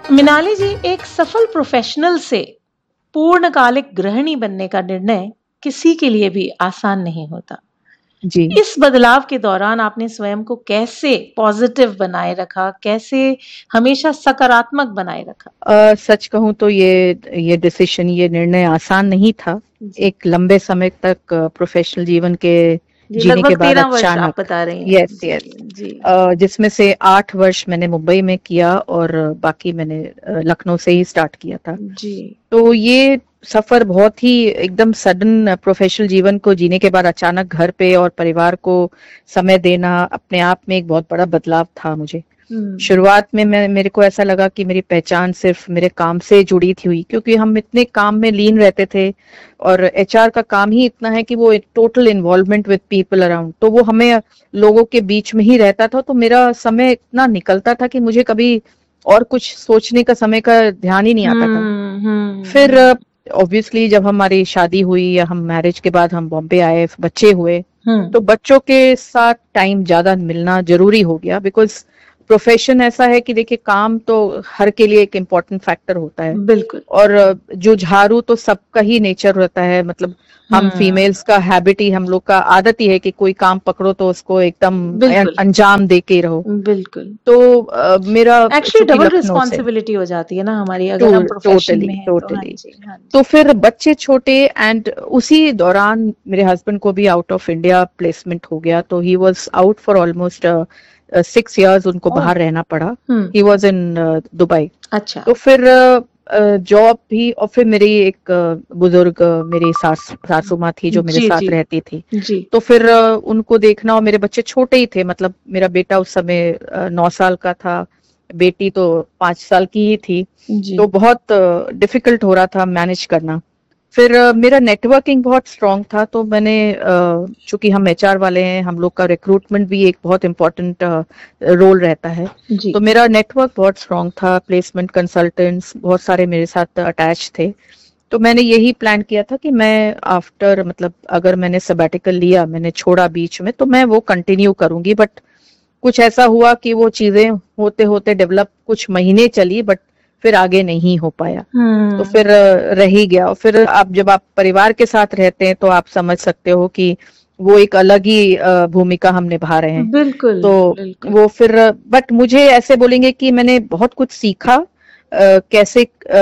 मिनाली जी, एक सफल प्रोफेशनल से पूर्णकालिक गृहिणी बनने का निर्णय किसी के लिए भी आसान नहीं होता। जी। इस बदलाव के दौरान आपने स्वयं को कैसे पॉजिटिव बनाए रखा, कैसे हमेशा सकारात्मक बनाए रखा? सच कहूँ तो ये डिसीजन, ये निर्णय आसान नहीं था। जी। एक लंबे समय तक प्रोफेशनल जीवन के जी, जीने के लगभग बाद 13 वर्ष आप अचानक, बता रही हैं। यस जी, यस, जी, जिसमें से 8 वर्ष मैंने मुंबई में किया और बाकी मैंने लखनऊ से ही स्टार्ट किया था। जी। तो ये सफर बहुत ही एकदम सडन, प्रोफेशनल जीवन को जीने के बाद अचानक घर पे और परिवार को समय देना अपने आप में एक बहुत बड़ा बदलाव था मुझे। शुरुआत में मेरे को ऐसा लगा कि मेरी पहचान सिर्फ मेरे काम से जुड़ी थी हुई, क्योंकि हम इतने काम में लीन रहते थे और एचआर का काम ही इतना है कि वो total involvement with people around, तो वो हमें लोगों के बीच में ही रहता था। तो मेरा समय इतना निकलता था कि मुझे कभी और कुछ सोचने का समय का ध्यान ही नहीं आता था। फिर ऑब्वियसली जब हमारी शादी हुई या हम मैरिज के बाद हम बॉम्बे आए, बच्चे हुए, तो बच्चों के साथ टाइम ज्यादा मिलना जरूरी हो गया। बिकॉज प्रोफेशन ऐसा है कि देखिए, काम तो हर के लिए एक इम्पोर्टेंट फैक्टर होता है। बिल्कुल। और जो झाड़ू तो सबका ही नेचर रहता है, मतलब हम फीमेल्स का हैबिट ही, हम लोग का आदत ही है कि कोई काम पकड़ो तो उसको एकदम अंजाम दे के रहो। बिल्कुल। तो मेरा एक्चुअली डबल रिस्पॉन्सिबिलिटी हो जाती है ना हमारी, अगर हम प्रोफेशन में हैं तो। हाँ जी, हाँ जी। तो फिर बच्चे छोटे, एंड उसी दौरान मेरे हस्बैंड को भी आउट ऑफ इंडिया प्लेसमेंट हो गया, तो he was out for almost 6 years, उनको बाहर रहना पड़ा। He was in Dubai. अच्छा। तो फिर जॉब भी, और फिर मेरी एक बुजुर्ग मेरी सासू माँ थी जो मेरे साथ रहती थी। तो फिर उनको देखना, और मेरे बच्चे छोटे ही थे, मतलब मेरा बेटा उस समय 9 साल का था, बेटी तो 5 साल की ही थी। तो बहुत डिफिकल्ट हो रहा था मैनेज करना। फिर मेरा नेटवर्किंग बहुत स्ट्रांग था, तो मैंने, चूंकि हम एचआर वाले हैं, हम लोग का रिक्रूटमेंट भी एक बहुत इम्पोर्टेंट रोल रहता है, तो मेरा नेटवर्क बहुत स्ट्रांग था। प्लेसमेंट कंसल्टेंट्स बहुत सारे मेरे साथ अटैच थे। तो मैंने यही प्लान किया था कि मैं आफ्टर, मतलब अगर मैंने सबैटिकल लिया, मैंने छोड़ा बीच में, तो मैं वो कंटिन्यू करूंगी। बट कुछ ऐसा हुआ कि वो चीजें होते होते डेवलप कुछ महीने चली, बट फिर आगे नहीं हो पाया। तो फिर रह ही गया। और फिर जब आप परिवार के साथ रहते हैं तो आप समझ सकते हो कि वो एक अलग ही भूमिका हम निभा रहे हैं। बिल्कुल। तो बिल्कुल। वो फिर, बट मुझे ऐसे बोलेंगे कि मैंने बहुत कुछ सीखा, कैसे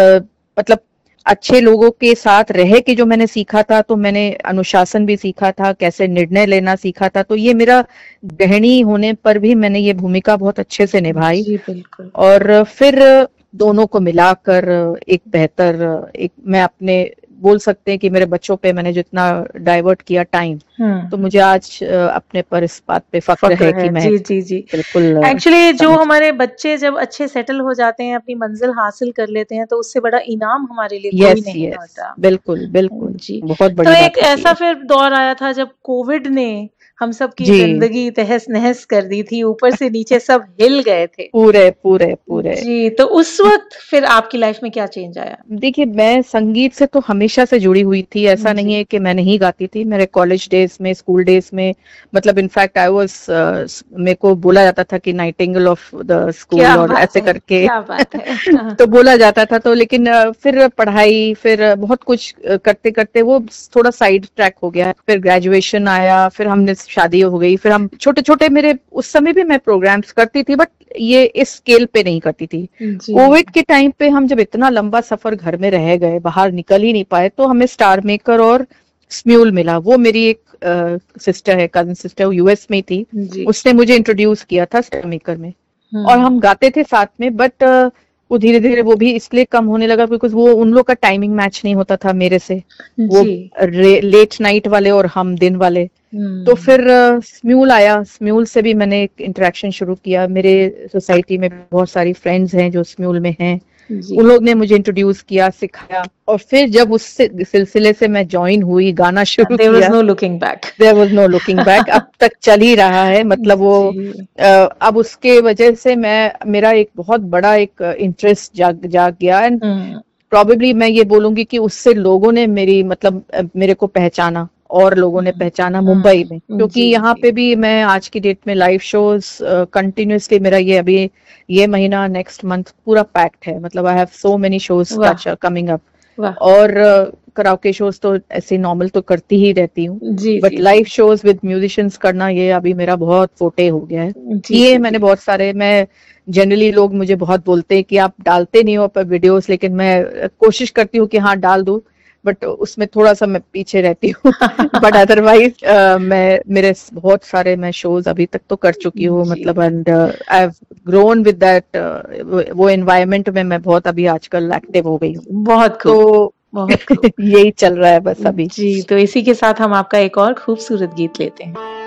मतलब अच्छे लोगों के साथ रह के जो मैंने सीखा था, तो मैंने अनुशासन भी सीखा था, कैसे निर्णय लेना सीखा था। तो ये मेरा गृहिणी होने पर भी मैंने ये भूमिका बहुत अच्छे से निभाई। जी, बिल्कुल। और फिर दोनों को मिलाकर एक बेहतर, एक, मैं अपने बोल सकते हैं कि मेरे बच्चों पे मैंने जितना डाइवर्ट किया टाइम, तो मुझे आज अपने पर इस बात पे फक्र है कि मैं जी। बिल्कुल एक्चुअली जो हमारे बच्चे जब अच्छे सेटल हो जाते हैं, अपनी मंजिल हासिल कर लेते हैं, तो उससे बड़ा इनाम हमारे लिए कोई नहीं होता। बिल्कुल बिल्कुल जी। बहुत बड़ी तो बात एक ऐसा फिर दौर आया था जब कोविड ने हम सब की जिंदगी तहस नहस कर दी थी, ऊपर से नीचे सब हिल गए थे पूरे। जी। तो उस वक्त फिर आपकी लाइफ में क्या चेंज आया? देखिए, मैं संगीत से तो हमेशा से जुड़ी हुई थी। ऐसा नहीं है कि मैं नहीं गाती थी। मेरे कॉलेज डेज में, स्कूल डेज में, मतलब इनफैक्ट आई वाज, मेरे को बोला जाता था कि नाइटिंगेल ऑफ द स्कूल, और ऐसे करके क्या बात है। तो बोला जाता था। तो लेकिन फिर पढ़ाई, फिर बहुत कुछ करते करते वो थोड़ा साइड ट्रैक हो गया। फिर ग्रेजुएशन आया, फिर हमने शादी हो गई, फिर हम छोटे छोटे, मेरे उस समय भी मैं प्रोग्राम्स करती थी, बट ये इस स्केल पे नहीं करती थी। कोविड के टाइम पे हम जब इतना लंबा सफर घर में रह गए, बाहर निकल ही नहीं पाए, तो हमें स्टार मेकर और स्म्यूल मिला। वो मेरी एक सिस्टर है, कजन सिस्टर, यूएस में थी, उसने मुझे इंट्रोड्यूस किया था स्टार मेकर में, और हम गाते थे साथ में। बट वो धीरे धीरे वो भी इसलिए कम होने लगा बिकॉज वो, उन लोग का टाइमिंग मैच नहीं होता था मेरे से। वो लेट नाइट वाले और हम दिन वाले। तो फिर स्म्यूल आया। स्म्यूल से भी मैंने एक इंटरेक्शन शुरू किया। मेरे सोसाइटी में बहुत सारी फ्रेंड्स हैं जो स्म्यूल में हैं, उन लोग ने मुझे इंट्रोड्यूस किया, सिखाया। और फिर जब उस सिलसिले से मैं ज्वाइन हुई, गाना शुरू किया, There was no looking back. There was no looking back. अब तक चल ही रहा है। मतलब वो अब उसके वजह से मेरा एक बहुत बड़ा एक इंटरेस्ट जाग गया। एंड प्रॉबेबली मैं ये बोलूंगी कि उससे लोगों ने मेरी, मतलब मेरे को पहचाना। और लोगों ने पहचाना मुंबई में, क्योंकि यहाँ पे भी मैं आज की डेट में लाइव शोज कंटिन्यूसली, मेरा ये अभी ये महीना नेक्स्ट मंथ पूरा पैक्ड है, मतलब I have so many shows coming up. और कराओके शोज तो ऐसे नॉर्मल तो करती ही रहती हूँ, but live shows with musicians करना ये अभी मेरा बहुत फोटे हो गया है। ये मैंने बहुत सारे, मैं जनरली लोग मुझे बहुत बोलते हैं कि आप डालते नहीं हो पर वीडियोस, लेकिन मैं कोशिश करती हूँ कि हाँ डाल दूं, बट उसमें थोड़ा सा मैं पीछे रहती हूँ। बट अदरवाइज मैं मेरे बहुत सारे मैं शोज अभी तक तो कर चुकी हूँ, मतलब and I have grown with that, वो एनवायरनमेंट में मैं बहुत अभी आजकल एक्टिव हो गई हूँ। बहुत तो यही चल रहा है बस अभी जी। तो इसी के साथ हम आपका एक और खूबसूरत गीत लेते हैं।